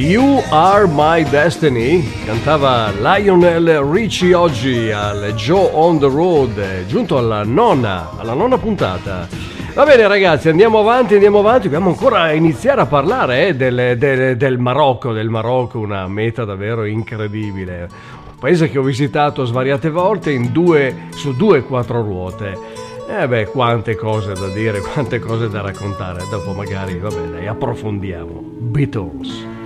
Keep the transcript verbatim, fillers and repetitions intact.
You Are My Destiny, cantava Lionel Richie oggi al Joe on the Road, giunto alla nonna, alla nona puntata. Va bene ragazzi, andiamo avanti, andiamo avanti, dobbiamo ancora iniziare a parlare eh, del, del, del Marocco, del Marocco, una meta davvero incredibile. Un paese che ho visitato svariate volte in due, su due quattro ruote. Eh beh, quante cose da dire, quante cose da raccontare, dopo magari, va bene, approfondiamo. Beatles.